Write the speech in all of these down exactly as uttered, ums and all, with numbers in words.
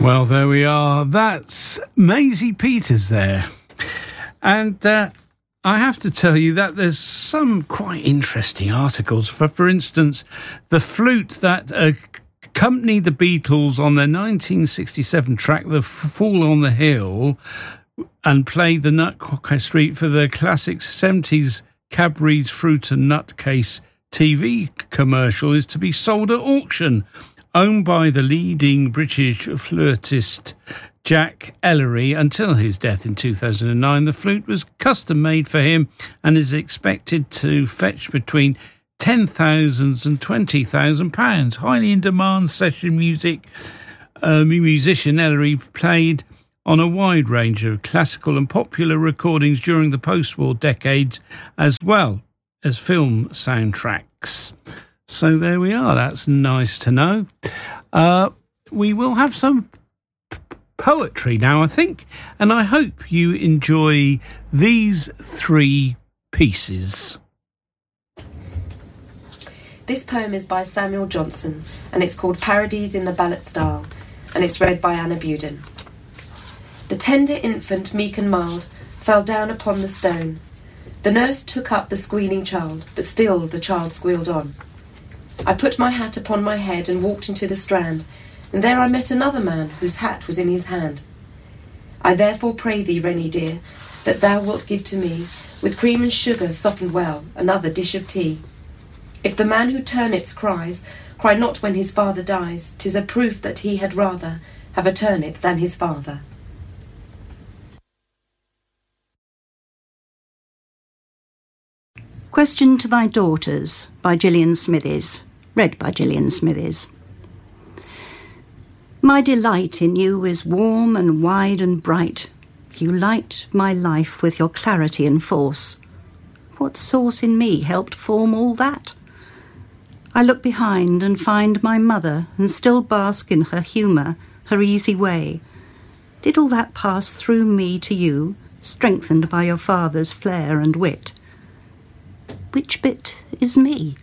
Well, there we are. That's Maisie Peters there. And uh, I have to tell you that there's some quite interesting articles. For, for instance, the flute that accompanied the Beatles on their nineteen sixty-seven track, The Fool on the Hill, and played the Nutcracker Street for the classic seventies Cadbury's Fruit and Nutcase T V commercial, is to be sold at auction. Owned by the leading British fluteist Jack Ellery until his death in two thousand nine, the flute was custom made for him and is expected to fetch between ten thousand pounds and twenty thousand pounds. Highly in demand session music, uh, musician Ellery played on a wide range of classical and popular recordings during the post-war decades, as well as film soundtracks. So there we are. That's nice to know. Uh, we will have some p- poetry now, I think, and I hope you enjoy these three pieces. This poem is by Samuel Johnson, and it's called Parodies in the Ballad Style, and it's read by Anna Buden. The tender infant, meek and mild, fell down upon the stone. The nurse took up the squealing child, but still the child squealed on. I put my hat upon my head and walked into the Strand, and there I met another man whose hat was in his hand. I therefore pray thee, Rennie dear, that thou wilt give to me, with cream and sugar softened well, another dish of tea. If the man who turnips cries, cry not when his father dies, 'tis a proof that he had rather have a turnip than his father. Question to My Daughters by Gillian Smithies, read by Gillian Smithies. My delight in you is warm and wide and bright. You light my life with your clarity and force. What source in me helped form all that? I look behind and find my mother and still bask in her humour, her easy way. Did all that pass through me to you, strengthened by your father's flair and wit? Which bit is me?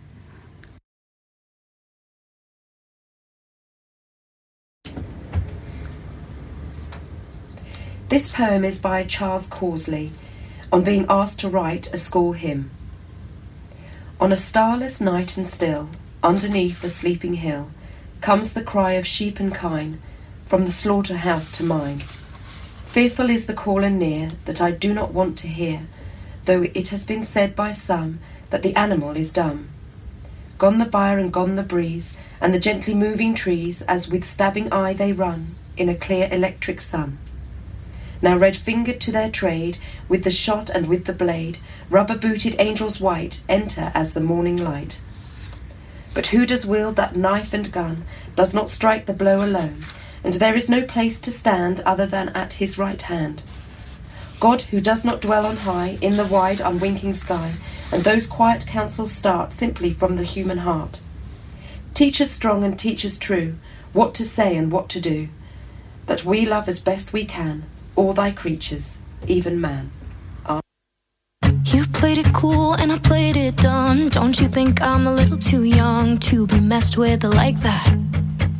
This poem is by Charles Causley, on being asked to write a school hymn. On a starless night and still, underneath the sleeping hill, comes the cry of sheep and kine, from the slaughterhouse to mine. Fearful is the call and near, that I do not want to hear, though it has been said by some that the animal is dumb. Gone the byre and gone the breeze, and the gently moving trees, as with stabbing eye they run, in a clear electric sun. Now red-fingered to their trade, with the shot and with the blade, rubber-booted angels white enter as the morning light. But who does wield that knife and gun, does not strike the blow alone, and there is no place to stand other than at his right hand. God, who does not dwell on high, in the wide, unwinking sky, and those quiet counsels start simply from the human heart. Teach us strong and teach us true, what to say and what to do, that we love as best we can, all thy creatures, even man. Amen. You played it cool and I played it dumb. Don't you think I'm a little too young to be messed with like that?